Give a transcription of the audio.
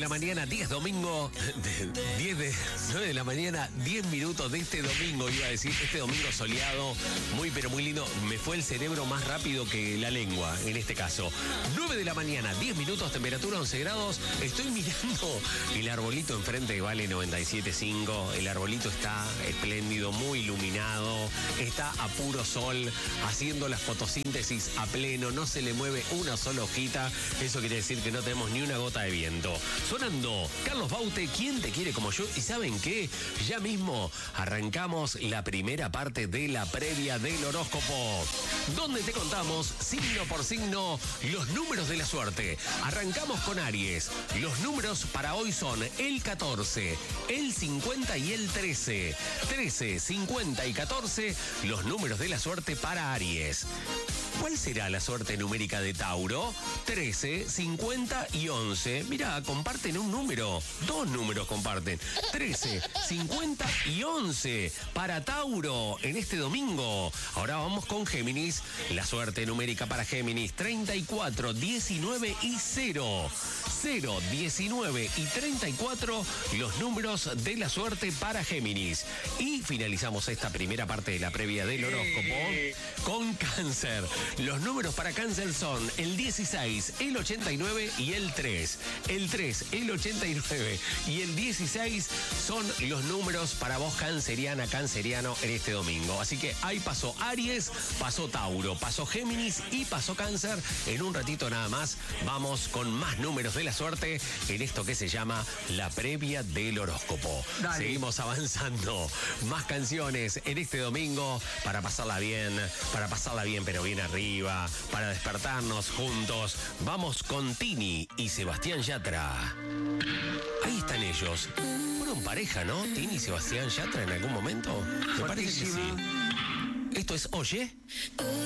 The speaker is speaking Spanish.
la mañana, 10 domingo, 9 de la mañana, 10 minutos de este domingo, iba a decir, este domingo soleado, muy pero muy lindo. Me fue el cerebro más rápido que la lengua, en este caso. 9 de la mañana, 10 minutos, temperatura 11 grados. Estoy mirando el arbolito enfrente de Vale 97.5. El arbolito está espléndido, muy iluminado, está a puro sol, haciendo la fotosíntesis a pleno, no se le mueve una sola hojita. Eso quiere decir que no tenemos ni una gota de viento. Sonando Carlos Baute, ¿quién te quiere como yo? Y ¿saben qué? Ya mismo arrancamos la primera parte de la previa del horóscopo, donde te contamos signo por signo los números de la suerte. Arrancamos con Aries. Los números para hoy son el 14, el 50 y el 13. 13, 50 y 14, los números de la suerte para Aries. ¿Cuál será la suerte numérica de Tauro? 13, 50 y 11. Mirá, comparten un número. Dos números comparten. 13, 50 y 11 para Tauro en este domingo. Ahora vamos con Géminis. La suerte numérica para Géminis: 34, 19 y 0. 0, 19 y 34, los números de la suerte para Géminis. Y finalizamos esta primera parte de la previa del horóscopo con Cáncer. Los números para Cáncer son el 16, el 89 y el 3. El 3, el 89 y el 16 son los números para vos, canceriana, canceriano, en este domingo. Así que ahí pasó Aries, pasó Tauro, pasó Géminis y pasó Cáncer. En un ratito nada más vamos con más números de la suerte en esto que se llama la previa del horóscopo. Dale. Seguimos avanzando. Más canciones en este domingo para pasarla bien pero bien arriba, para despertarnos juntos. Vamos con Tini y Sebastián Yatra. Ahí están ellos. Fueron pareja, ¿no? Tini y Sebastián Yatra en algún momento. Me parece que sí. Esto es Oye.